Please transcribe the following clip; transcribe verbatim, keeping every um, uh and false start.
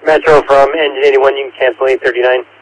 Metro from Engine eighty-one, you can cancel eight thirty-nine.